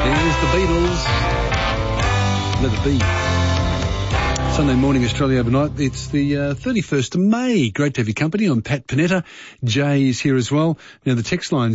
There's the Beatles. Let it be. Sunday morning, Australia overnight. It's the 31st of May. Great to have your company. I'm Pat Panetta. Jay is here as well. Now, the text line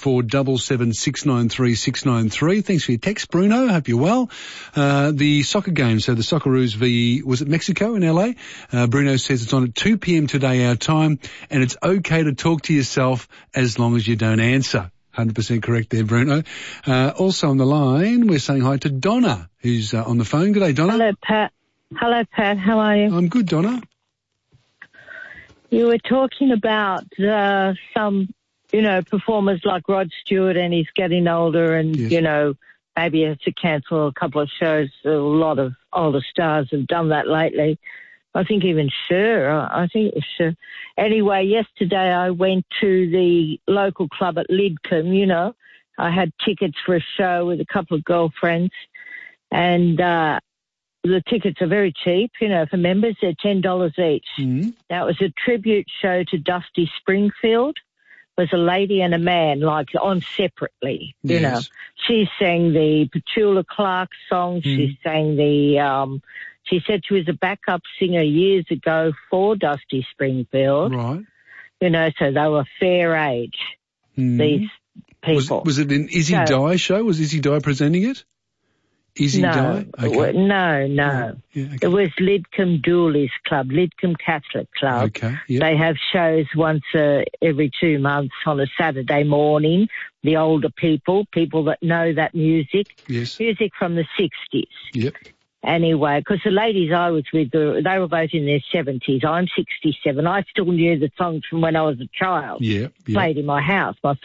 0477693693. Thanks for your text, Bruno. Hope you're well. The soccer game, so the Socceroos was it Mexico in LA? Bruno says it's on at 2 p.m. today, our time, and it's okay to talk to yourself as long as you don't answer. 100% correct there, Bruno. Also on the line, we're saying hi to Donna, who's on the phone. Good day, Donna. Hello, Pat. Hello, Pat. How are you? I'm good, Donna. You were talking about some, performers like Rod Stewart, and he's getting older and, yes. Maybe he has to cancel a couple of shows. A lot of older stars have done that lately. I think even Cher. I think it was Cher. Anyway, yesterday I went to the local club at Lidcombe, I had tickets for a show with a couple of girlfriends, and the tickets are very cheap, for members. They're $10 each. Mm-hmm. Now, it was a tribute show to Dusty Springfield. It was a lady and a man, on separately, yes. She sang the Petula Clark song. Mm-hmm. She sang she said she was a backup singer years ago for Dusty Springfield. Right. So they were fair age, these people. Was it an Izzy Dye show? Was Izzy Dye presenting it? No. Okay. No. Yeah, okay. It was Lidcombe Doolies Club, Lidcombe Catholic Club. Okay. Yep. They have shows once every 2 months on a Saturday morning. The older people that know that music. Yes. Music from the 60s. Yep. Anyway, because the ladies I was with, they were both in their 70s. I'm 67. I still knew the songs from when I was a child. Yeah. Played in my house. My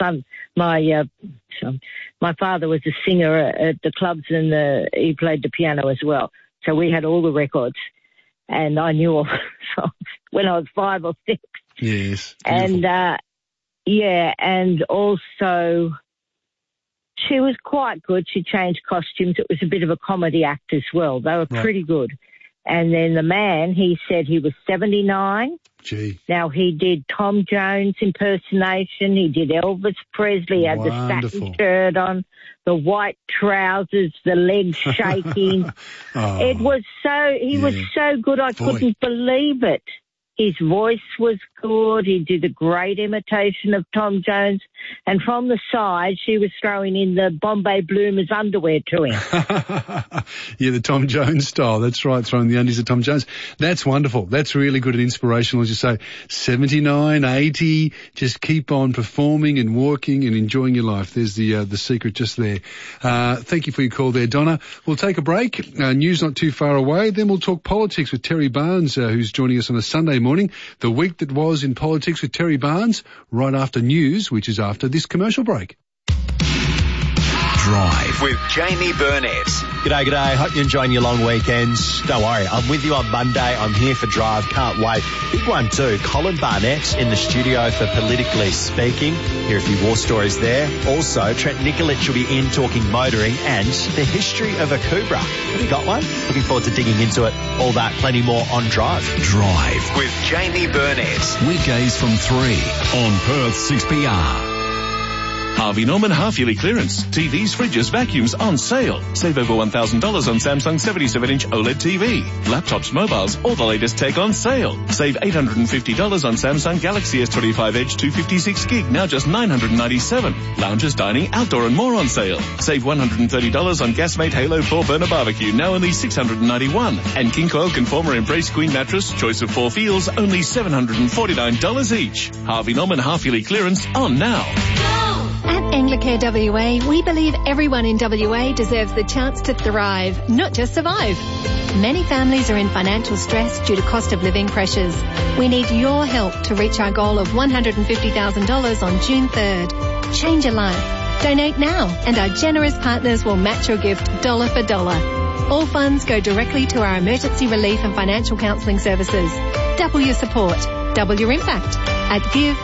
father was a singer at the clubs, and he played the piano as well. So we had all the records, and I knew all the songs when I was 5 or 6. Yes. Beautiful. And and also, she was quite good. She changed costumes. It was a bit of a comedy act as well. They were pretty good. And then the man, he said he was 79. Gee. Now, he did Tom Jones impersonation. He did Elvis Presley. He had the satin shirt on, the white trousers, the legs shaking. It was he was so good I couldn't believe it. His voice was good. He did a great imitation of Tom Jones. And from the side, she was throwing in the Bombay Bloomers underwear to him. Yeah, the Tom Jones style. That's right, throwing the undies at Tom Jones. That's wonderful. That's really good and inspirational, as you say. 79, 80, just keep on performing and working and enjoying your life. There's the secret just there. Thank you for your call there, Donna. We'll take a break. News not too far away. Then we'll talk politics with Terry Barnes, who's joining us on a Sunday morning. The week that was in politics with Terry Barnes, right after news, which is after this commercial break. Drive with Jamie Burnett. G'day. Hope you're enjoying your long weekends. Don't worry, I'm with you on Monday. I'm here for Drive. Can't wait. Big one too. Colin Barnett in the studio for Politically Speaking. Hear a few war stories there. Also, Trent Nikolic will be in talking motoring and the history of a Cobra. Have you got one? Looking forward to digging into it. All that, plenty more on Drive. Drive with Jamie Burnett. Weekdays from 3 on Perth 6PR. Harvey Norman half-yearly clearance. TVs, fridges, vacuums on sale. Save over $1,000 on Samsung 77-inch OLED TV. Laptops, mobiles, all the latest tech on sale. Save $850 on Samsung Galaxy S25 Edge 256 gig, now just $997. Lounges, dining, outdoor and more on sale. Save $130 on Gasmate Halo 4-burner barbecue, now only $691. And King Coil Conformer Embrace Queen mattress, choice of 4 feels, only $749 each. Harvey Norman half-yearly clearance on now. At Anglicare WA, we believe everyone in WA deserves the chance to thrive, not just survive. Many families are in financial stress due to cost of living pressures. We need your help to reach our goal of $150,000 on June 3rd. Change your life. Donate now, and our generous partners will match your gift dollar for dollar. All funds go directly to our emergency relief and financial counselling services. Double your support, double your impact. at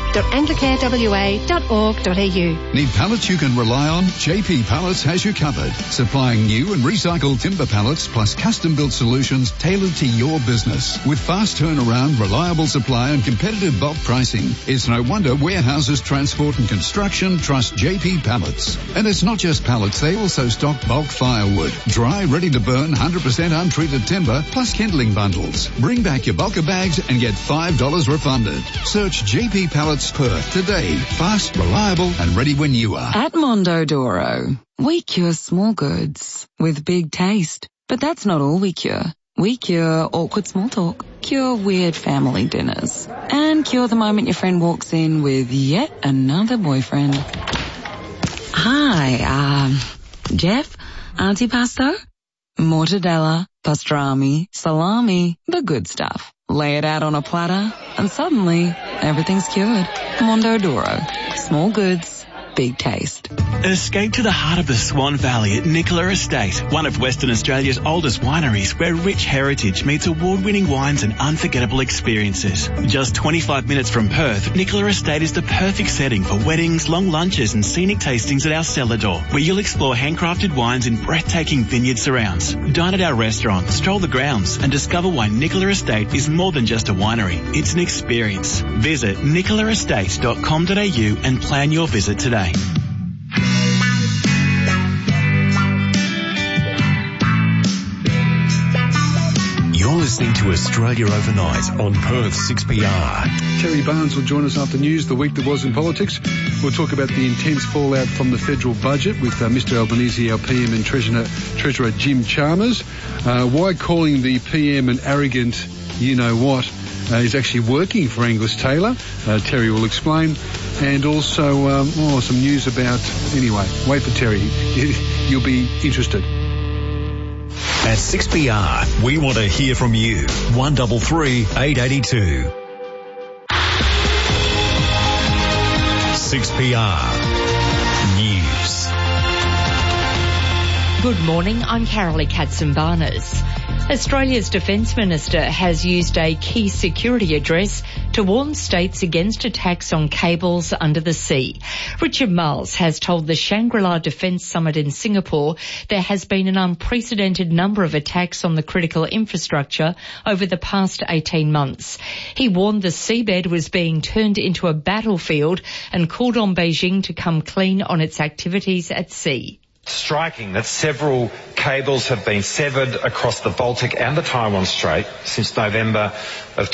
give.anglicarewa.org.au. Need pallets you can rely on? JP Pallets has you covered, supplying new and recycled timber pallets plus custom-built solutions tailored to your business. With fast turnaround, reliable supply and competitive bulk pricing, it's no wonder warehouses, transport and construction trust JP Pallets. And it's not just pallets, they also stock bulk firewood, dry, ready to burn, 100% untreated timber, plus kindling bundles. Bring back your bulker bags and get $5 refunded. Search JP Pallets Perth today. Fast, reliable and ready when you are. At Mondo Doro, we cure small goods with big taste. But that's not all we cure. We cure awkward small talk, cure weird family dinners, and cure the moment your friend walks in with yet another boyfriend. Hi, Jeff? Antipasto? Mortadella, pastrami, salami, the good stuff. Lay it out on a platter, and suddenly, everything's cured. Mondo Doro. Small goods, big taste. Escape to the heart of the Swan Valley at Nicola Estate, one of Western Australia's oldest wineries where rich heritage meets award-winning wines and unforgettable experiences. Just 25 minutes from Perth, Nicola Estate is the perfect setting for weddings, long lunches and scenic tastings at our cellar door, where you'll explore handcrafted wines in breathtaking vineyard surrounds. Dine at our restaurant, stroll the grounds and discover why Nicola Estate is more than just a winery. It's an experience. Visit nicolaestate.com.au and plan your visit today. You're listening to Australia Overnight on Perth 6PR. Terry Barnes will join us after news, the week that was in politics. We'll talk about the intense fallout from the federal budget with Mr Albanese, our PM and Treasurer Jim Chalmers. Why calling the PM an arrogant you-know-what is actually working for Angus Taylor. Terry will explain. And also some news about... Anyway, wait for Terry. You'll be interested. At 6PR, we want to hear from you. 133 882. 6PR News. Good morning, I'm Carolee Katsimbarnas. Australia's Defence Minister has used a key security address to warn states against attacks on cables under the sea. Richard Marles has told the Shangri-La Defence Summit in Singapore there has been an unprecedented number of attacks on the critical infrastructure over the past 18 months. He warned the seabed was being turned into a battlefield and called on Beijing to come clean on its activities at sea. Striking that several cables have been severed across the Baltic and the Taiwan Strait since November of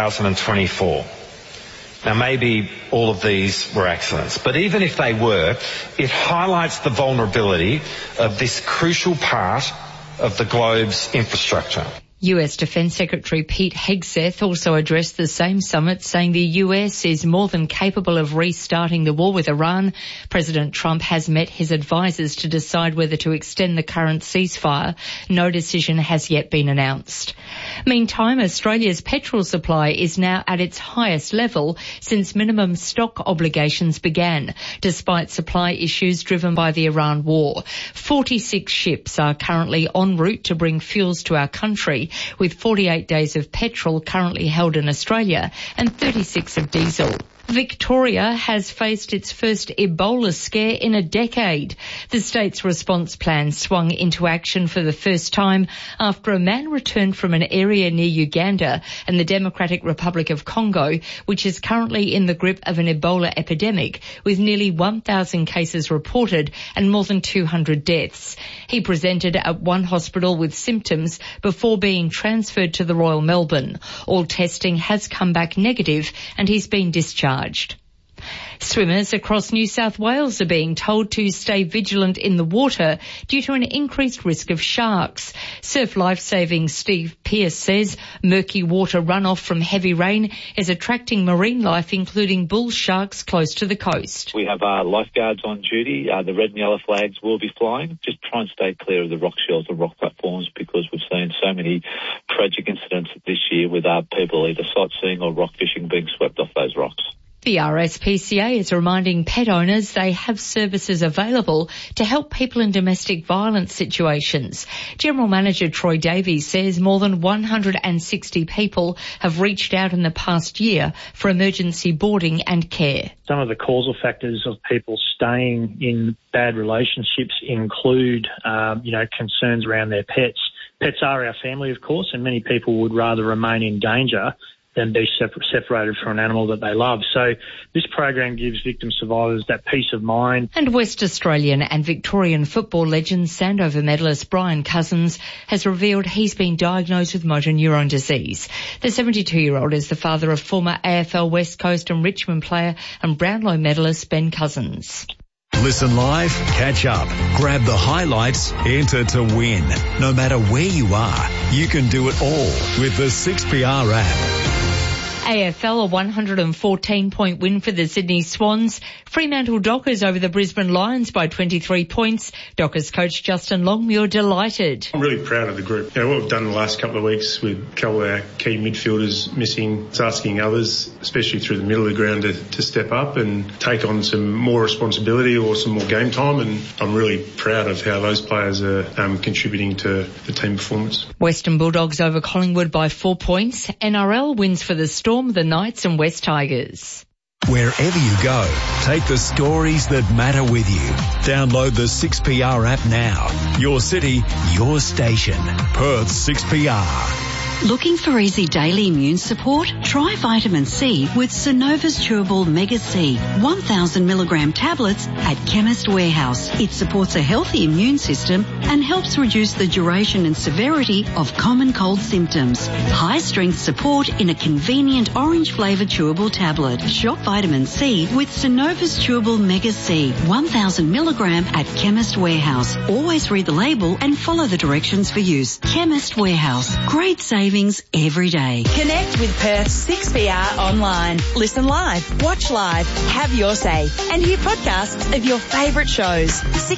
2024. Now, maybe all of these were accidents, but even if they were, it highlights the vulnerability of this crucial part of the globe's infrastructure. US Defence Secretary Pete Hegseth also addressed the same summit, saying the US is more than capable of restarting the war with Iran. President Trump has met his advisers to decide whether to extend the current ceasefire. No decision has yet been announced. Meantime, Australia's petrol supply is now at its highest level since minimum stock obligations began, despite supply issues driven by the Iran war. 46 ships are currently en route to bring fuels to our country, with 48 days of petrol currently held in Australia and 36 of diesel. Victoria has faced its first Ebola scare in a decade. The state's response plan swung into action for the first time after a man returned from an area near Uganda and the Democratic Republic of Congo, which is currently in the grip of an Ebola epidemic, with nearly 1,000 cases reported and more than 200 deaths. He presented at one hospital with symptoms before being transferred to the Royal Melbourne. All testing has come back negative and he's been discharged. Swimmers across New South Wales are being told to stay vigilant in the water due to an increased risk of sharks. Surf Lifesaving Steve Pearce says murky water runoff from heavy rain is attracting marine life, including bull sharks close to the coast. We have lifeguards on duty. The red and yellow flags will be flying. Just try and stay clear of the rock shells or rock platforms, because we've seen so many tragic incidents this year with people either sightseeing or rock fishing being swept off those rocks. The RSPCA is reminding pet owners they have services available to help people in domestic violence situations. General Manager Troy Davies says more than 160 people have reached out in the past year for emergency boarding and care. Some of the causal factors of people staying in bad relationships include, concerns around their pets. Pets are our family, of course, and many people would rather remain in danger than be separated from an animal that they love. So this program gives victim survivors that peace of mind. And West Australian and Victorian football legend Sandover medalist Brian Cousins has revealed he's been diagnosed with motor neurone disease. The 72-year-old is the father of former AFL West Coast and Richmond player and Brownlow medalist Ben Cousins. Listen live, catch up, grab the highlights, enter to win. No matter where you are, you can do it all with the 6PR app. AFL, a 114-point win for the Sydney Swans. Fremantle Dockers over the Brisbane Lions by 23 points. Dockers coach Justin Longmuir delighted. I'm really proud of the group. What we've done the last couple of weeks with a couple of our key midfielders missing, it's asking others, especially through the middle of the ground, to step up and take on some more responsibility or some more game time. And I'm really proud of how those players are contributing to the team performance. Western Bulldogs over Collingwood by 4 points. NRL wins for the Storm, the Knights and West Tigers. Wherever you go, take the stories that matter with you. Download the 6PR app now. Your city, your station. Perth 6PR. Looking for easy daily immune support? Try vitamin C with Synova's Chewable Mega C 1,000 milligram tablets at Chemist Warehouse. It supports a healthy immune system and helps reduce the duration and severity of common cold symptoms. High strength support in a convenient orange flavoured chewable tablet. Shop vitamin C with Synova's Chewable Mega C 1,000 milligram at Chemist Warehouse. Always read the label and follow the directions for use. Chemist Warehouse. Great savings every day. Connect with Perth's 6PR online. Listen live, watch live, have your say, and hear podcasts of your favourite shows.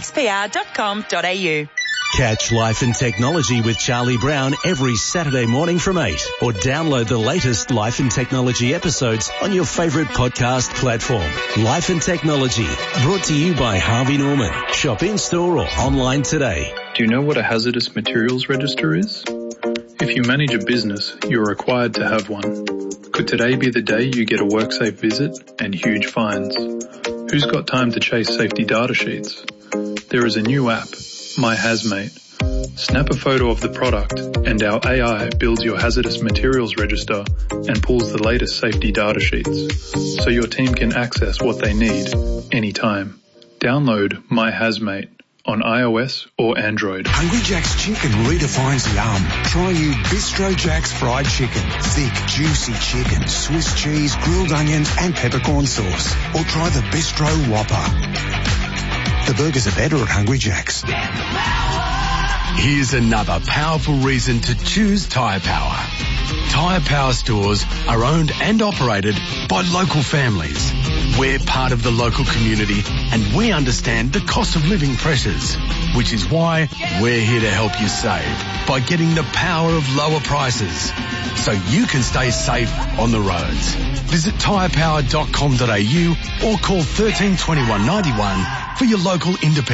6pr.com.au. Catch Life and Technology with Charlie Brown every Saturday morning from 8, or download the latest Life and Technology episodes on your favourite podcast platform. Life and Technology, brought to you by Harvey Norman. Shop in-store or online today. Do you know what a hazardous materials register is? If you manage a business, you're required to have one. Could today be the day you get a WorkSafe visit and huge fines? Who's got time to chase safety data sheets? There is a new app, My Hazmate. Snap a photo of the product and our AI builds your hazardous materials register and pulls the latest safety data sheets so your team can access what they need anytime. Download My Hazmate on iOS or Android. Hungry Jack's Chicken redefines yum. Try new Bistro Jack's fried chicken. Thick, juicy chicken, Swiss cheese, grilled onions and peppercorn sauce. Or try the Bistro Whopper. The burgers are better at Hungry Jack's. Here's another powerful reason to choose Tyre Power. Tyre Power stores are owned and operated by local families. We're part of the local community and we understand the cost of living pressures, which is why we're here to help you save by getting the power of lower prices so you can stay safe on the roads. Visit tyrepower.com.au or call 13 21 91 for your local independent